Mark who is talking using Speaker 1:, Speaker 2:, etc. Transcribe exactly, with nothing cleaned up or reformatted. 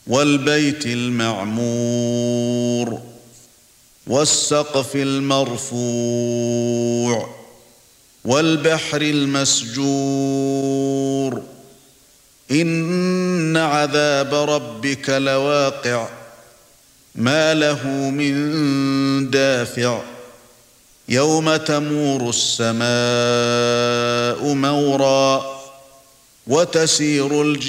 Speaker 1: وَالْبَيْتِ الْمَعْمُورِ وَالسَّقْفِ الْمَرْفُوعِ وَالْبَحْرِ الْمَسْجُورِ إِنَّ عَذَابَ رَبِّكَ لَوَاقِعٌ مَا لَهُ مِن دَافِعٍ يَوْمَ تَمُورُ السَّمَاءُ مَوْرًا وَتَسِيرُ الْجِبَالُ